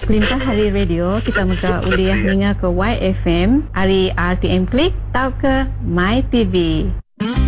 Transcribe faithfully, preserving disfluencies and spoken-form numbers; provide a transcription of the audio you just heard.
Kelimpah hari radio kita muka uliah ninga ke Y F M, hari R T M Klik, tau ke My T V.